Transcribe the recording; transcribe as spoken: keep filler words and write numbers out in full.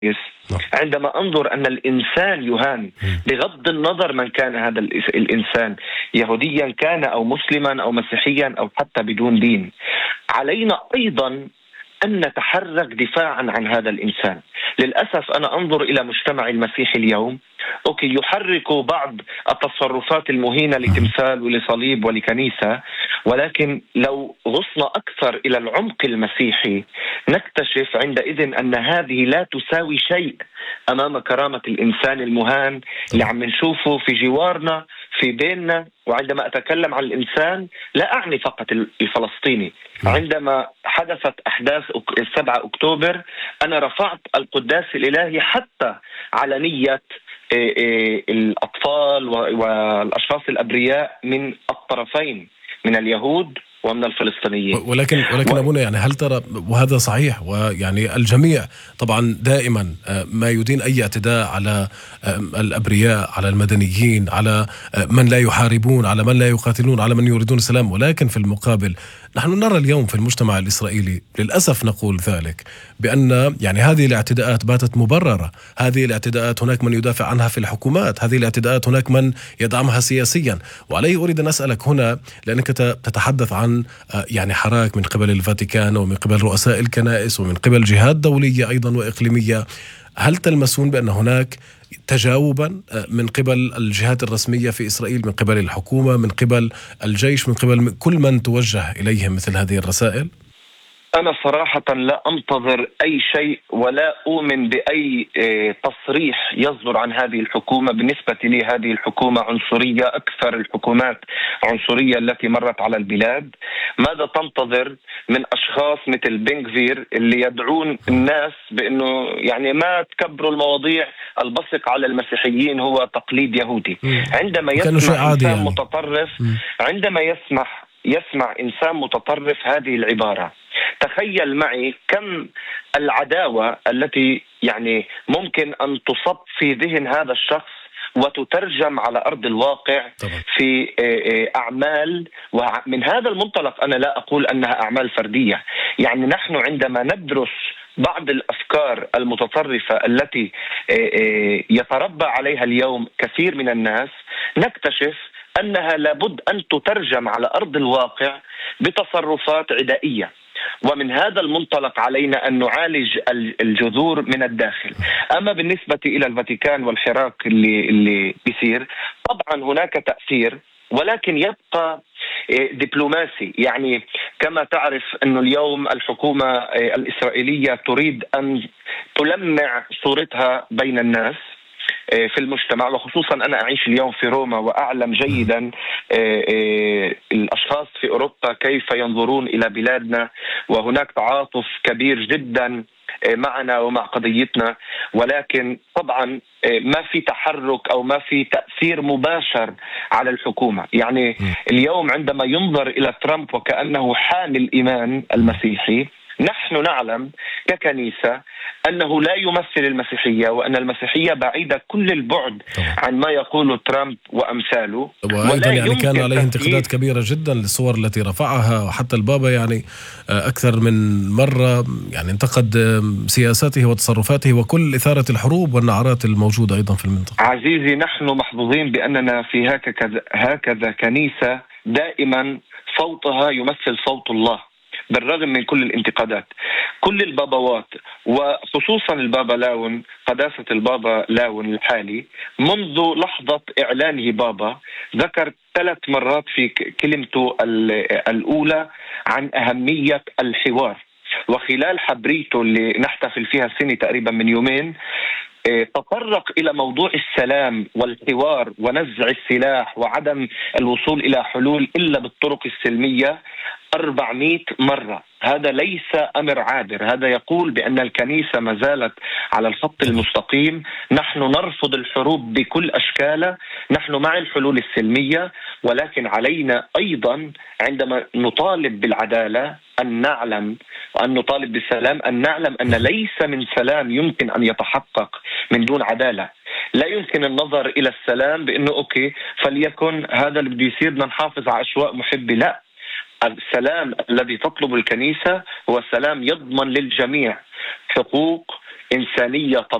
عندما أنظر أن الإنسان يهان بغض النظر من كان هذا الإنسان، يهوديا كان أو مسلما أو مسيحيا أو حتى بدون دين، علينا أيضا أن نتحرك دفاعا عن هذا الإنسان. للأسف أنا أنظر إلى مجتمع المسيحي اليوم، أوكي، يحرك بعض التصرفات المهينة لتمثال ولصليب ولكنيسة، ولكن لو غصنا أكثر إلى العمق المسيحي نكتشف عندئذ أن هذه لا تساوي شيء أمام كرامة الإنسان المهان اللي عم نشوفه في جوارنا في بيننا. وعندما أتكلم عن الإنسان لا أعني فقط الفلسطيني. عندما حدثت أحداث السبعة أكتوبر أنا رفعت القداس الإلهي حتى على نية الأطفال والأشخاص الأبرياء من الطرفين، من اليهود ومن الفلسطينيين. ولكن ولكن أبونا يعني هل ترى، وهذا صحيح، ويعني الجميع طبعا دائما ما يدين أي اعتداء على الأبرياء، على المدنيين، على من لا يحاربون، على من لا يقاتلون، على من يريدون السلام، ولكن في المقابل نحن نرى اليوم في المجتمع الإسرائيلي للأسف نقول ذلك بأن يعني هذه الاعتداءات باتت مبررة. هذه الاعتداءات هناك من يدافع عنها في الحكومات، هذه الاعتداءات هناك من يدعمها سياسيا. وعلي أريد أن أسألك هنا، لأنك تتحدث عن يعني حراك من قبل الفاتيكان ومن قبل رؤساء الكنائس ومن قبل جهات دولية أيضا وإقليمية، هل تلمسون بأن هناك تجاوبا من قبل الجهات الرسمية في إسرائيل، من قبل الحكومة، من قبل الجيش، من قبل كل من توجه إليهم مثل هذه الرسائل؟ أنا صراحة لا أنتظر أي شيء ولا أؤمن بأي تصريح يصدر عن هذه الحكومة. بالنسبة لي هذه الحكومة عنصرية أكثر الحكومات عنصرية التي مرت على البلاد. ماذا تنتظر من أشخاص مثل بنغفير اللي يدعون الناس بأنه يعني ما تكبروا المواضيع، البصق على المسيحيين هو تقليد يهودي؟ عندما يسمع إنسان يعني. متطرف عندما يسمح يسمع إنسان متطرف هذه العبارة، تخيل معي كم العداوة التي يعني ممكن أن تصب في ذهن هذا الشخص وتترجم على أرض الواقع طبعا. في أعمال. ومن هذا المنطلق أنا لا أقول أنها أعمال فردية. يعني نحن عندما ندرس بعض الأفكار المتطرفة التي يتربى عليها اليوم كثير من الناس نكتشف أنها لابد أن تترجم على أرض الواقع بتصرفات عدائية. ومن هذا المنطلق علينا أن نعالج الجذور من الداخل. أما بالنسبة إلى الفاتيكان والحراك اللي, اللي بيصير، طبعا هناك تأثير ولكن يبقى دبلوماسي. يعني كما تعرف أن اليوم الحكومة الإسرائيلية تريد أن تلمع صورتها بين الناس في المجتمع، وخصوصا أنا أعيش اليوم في روما وأعلم جيدا الأشخاص في أوروبا كيف ينظرون إلى بلادنا، وهناك تعاطف كبير جدا معنا ومع قضيتنا. ولكن طبعا ما في تحرك أو ما في تأثير مباشر على الحكومة. يعني اليوم عندما ينظر إلى ترامب وكأنه حامل الإيمان المسيحي، نحن نعلم ككنيسة أنه لا يمثل المسيحية، وأن المسيحية بعيدة كل البعد عن ما يقوله ترامب وأمثاله. وأيضا يعني كان عليه انتقادات كبيرة جدا للصور التي رفعها، وحتى البابا يعني أكثر من مرة يعني انتقد سياساته وتصرفاته وكل إثارة الحروب والنعرات الموجودة أيضا في المنطقة. عزيزي، نحن محظوظين بأننا في هكذا, هكذا كنيسة دائما صوتها يمثل صوت الله بالرغم من كل الانتقادات. كل البابوات وخصوصا البابا لاون، قداسة البابا لاون الحالي، منذ لحظة إعلانه بابا ذكر ثلاث مرات في كلمته الأولى عن أهمية الحوار. وخلال حبريته اللي نحتفل فيها السنة تقريبا من يومين تطرق إلى موضوع السلام والحوار ونزع السلاح وعدم الوصول إلى حلول إلا بالطرق السلمية أربعمائة مرة. هذا ليس أمر عابر، هذا يقول بأن الكنيسة ما زالت على الخط المستقيم. نحن نرفض الحروب بكل أشكالها، نحن مع الحلول السلمية، ولكن علينا أيضا عندما نطالب بالعدالة أن نعلم، وأن نطالب بالسلام أن نعلم أن ليس من سلام يمكن أن يتحقق من دون عدالة. لا يمكن النظر إلى السلام بأنه أوكي فليكن هذا اللي بده يصير بدنا نحافظ على أشواء محبة. لا، السلام الذي تطلب الكنيسة هو سلام يضمن للجميع حقوق إنسانية